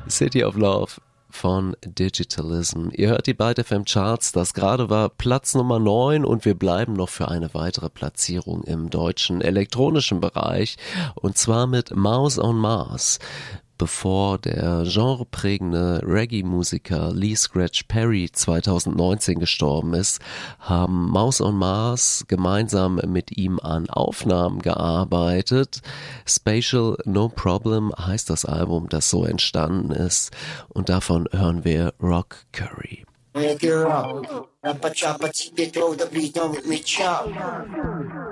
City of Love von Digitalism. Ihr hört die beiden FM Charts. Das gerade war Platz Nummer 9 und wir bleiben noch für eine weitere Platzierung im deutschen elektronischen Bereich und zwar mit Mouse on Mars. Bevor der genreprägende Reggae-Musiker Lee Scratch Perry 2019 gestorben ist, haben Mouse on Mars gemeinsam mit ihm an Aufnahmen gearbeitet. Spatial No Problem heißt das Album, das so entstanden ist, und davon hören wir Rock Curry. Make it rock. Rappa choppa, keep it low, the beat on with me chop.